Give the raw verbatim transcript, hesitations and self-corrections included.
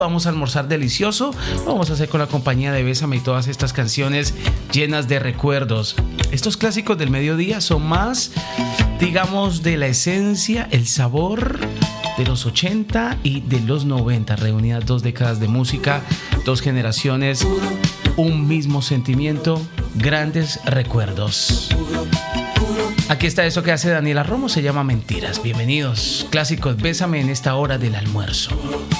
Vamos a almorzar delicioso, lo vamos a hacer con la compañía de Bésame y todas estas canciones llenas de recuerdos. Estos clásicos del mediodía son más, digamos, de la esencia, el sabor de los ochenta y de los noventa, reunidas dos décadas de música, dos generaciones, un mismo sentimiento, grandes recuerdos. Aquí está eso que hace Daniela Romo, se llama Mentiras. Bienvenidos, clásicos Bésame en esta hora del almuerzo.